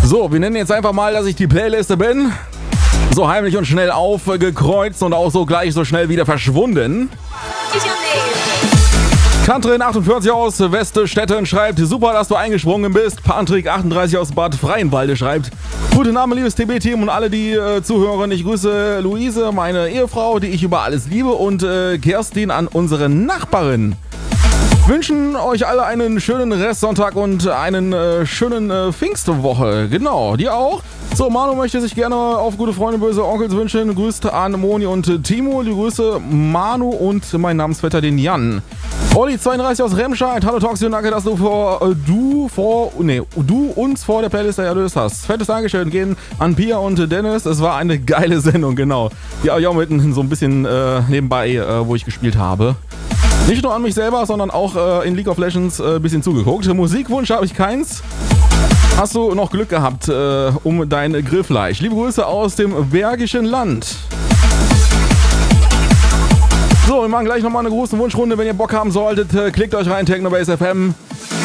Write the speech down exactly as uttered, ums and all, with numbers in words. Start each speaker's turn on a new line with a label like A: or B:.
A: So, wir nennen jetzt einfach mal, dass ich die Playliste bin. So heimlich und schnell aufgekreuzt und auch so gleich so schnell wieder verschwunden. Kantrin achtundvierzig aus Weststetten schreibt, super, dass du eingesprungen bist. Patrick achtunddreißig aus Bad Freienwalde schreibt, guten Name, liebes T B-Team und alle, die äh, zuhören. Ich grüße Luise, meine Ehefrau, die ich über alles liebe, und äh, Kerstin an unsere Nachbarin. Wünschen euch alle einen schönen Restsonntag und einen äh, schönen äh, Pfingstwoche. Genau, dir auch. So, Manu möchte sich gerne auf gute Freunde, böse Onkels wünschen. Grüßt an Moni und äh, Timo. Die Grüße Manu und mein Namensvetter, den Jan. Olli zweiunddreißig aus Remscheid. Hallo Toxio, danke, dass du vor äh, du vor nee, du uns vor der Playlist erlöst hast. Fettes Dankeschön gehen an Pia und äh, Dennis. Es war eine geile Sendung, genau. Die habe ich auch mitten so ein bisschen äh, nebenbei, äh, wo ich gespielt habe. Nicht nur an mich selber, sondern auch äh, in League of Legends ein äh, bisschen zugeguckt. Musikwunsch habe ich keins. Hast du noch Glück gehabt äh, um dein Grillfleisch. Liebe Grüße aus dem Bergischen Land. So, wir machen gleich nochmal eine große Wunschrunde. Wenn ihr Bock haben solltet, äh, klickt euch rein, Technobase F M.